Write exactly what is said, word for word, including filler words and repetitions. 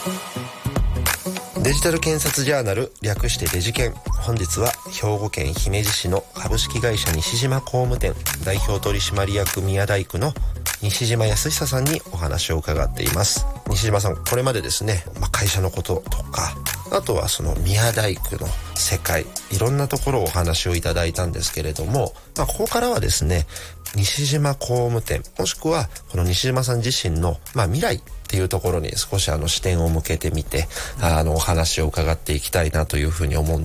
デジタル建設ジャーナル、略してデジケン。本日は兵庫県姫路市の株式会社西島工務店代表取締役宮大工の西島康久さんにお話を伺っています。西島さん、これまでですね、まあ、会社のこととか、あとはその宮大工の世界、いろんなところをお話をいただいたんですけれども、まあ、ここからはですね、西島工務店、もしくはこの西島さん自身の、まあ、未来っていうところに少しあの視点を向けてみて、あのお話を伺っていきたいなというふうに思うん